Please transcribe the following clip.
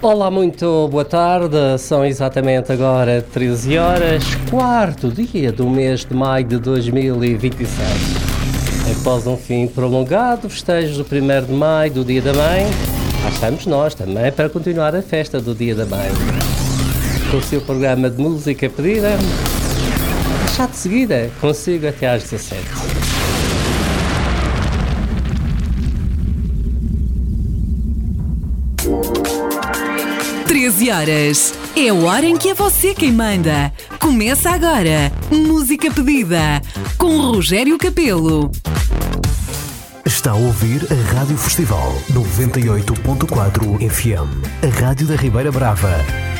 Olá, muito boa tarde. São exatamente agora 13 horas, quarto dia do mês de maio de 2027. Após um fim prolongado, festejos do 1º de maio, do Dia da Mãe, cá estamos nós também para continuar a festa do Dia da Mãe. Com o seu programa de música pedida, já de seguida consigo até às 17. 13 horas. É a hora em que é você quem manda. Começa agora. Música pedida. Com Rogério Capelo. Está a ouvir a Rádio Festival 98.4 FM. A Rádio da Ribeira Brava.